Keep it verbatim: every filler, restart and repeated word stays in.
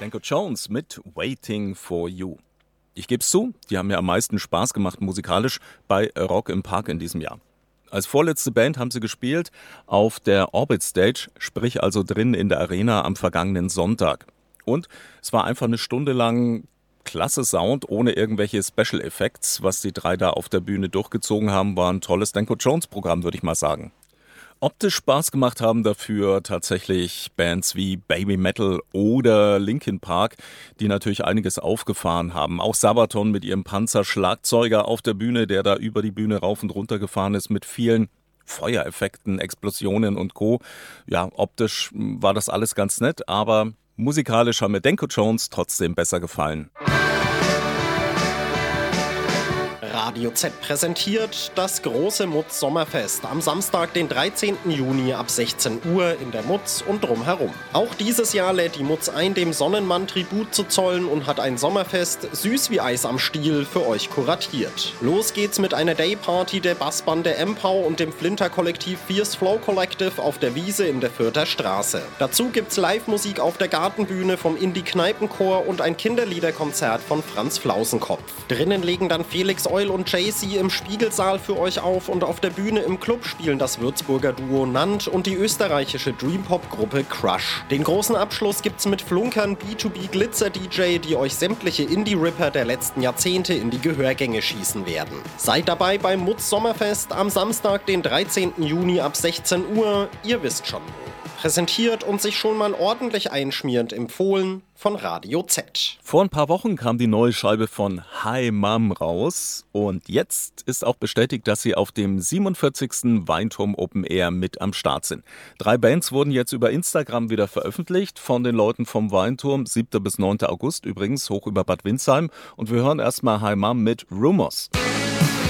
Danko Jones mit Waiting for You. Ich gebe es zu, die haben mir am meisten Spaß gemacht musikalisch bei Rock im Park in diesem Jahr. Als vorletzte Band haben sie gespielt auf der Orbit Stage, sprich also drin in der Arena am vergangenen Sonntag. Und es war einfach eine Stunde lang klasse Sound ohne irgendwelche Special Effects. Was die drei da auf der Bühne durchgezogen haben, war ein tolles Danko Jones Programm, würde ich mal sagen. Optisch Spaß gemacht haben dafür tatsächlich Bands wie Baby Metal oder Linkin Park, die natürlich einiges aufgefahren haben. Auch Sabaton mit ihrem Panzerschlagzeuger auf der Bühne, der da über die Bühne rauf und runter gefahren ist mit vielen Feuereffekten, Explosionen und Co. Ja, optisch war das alles ganz nett, aber musikalisch haben mir Danko Jones trotzdem besser gefallen. Radio Z präsentiert das große Mutz Sommerfest am Samstag, den dreizehnten Juni ab sechzehn Uhr in der Mutz und drumherum. Auch dieses Jahr lädt die Mutz ein, dem Sonnenmann Tribut zu zollen und hat ein Sommerfest süß wie Eis am Stiel für euch kuratiert. Los geht's mit einer Dayparty der Bassbande Empau und dem Flinter-Kollektiv Fierce Flow Collective auf der Wiese in der Fürther Straße. Dazu gibt's Live-Musik auf der Gartenbühne vom Indie-Kneipenchor und ein Kinderliederkonzert von Franz Flausenkopf. Drinnen legen dann Felix Eul und Jay-Z im Spiegelsaal für euch auf und auf der Bühne im Club spielen das Würzburger Duo Nant und die österreichische Dream-Pop-Gruppe Crush. Den großen Abschluss gibt's mit Flunkern B zwei B Glitzer-D J, die euch sämtliche Indie-Ripper der letzten Jahrzehnte in die Gehörgänge schießen werden. Seid dabei beim Mutz Sommerfest am Samstag, den dreizehnten Juni ab sechzehn Uhr. Ihr wisst schon wo. Präsentiert und sich schon mal ordentlich einschmierend empfohlen von Radio Z. Vor ein paar Wochen kam die neue Scheibe von Hi Mom raus und jetzt ist auch bestätigt, dass sie auf dem siebenundvierzigsten Weinturm Open Air mit am Start sind. Drei Bands wurden jetzt über Instagram wieder veröffentlicht von den Leuten vom Weinturm, siebter bis neunter August übrigens, hoch über Bad Windsheim. Und wir hören erstmal Hi Mom mit Rumors.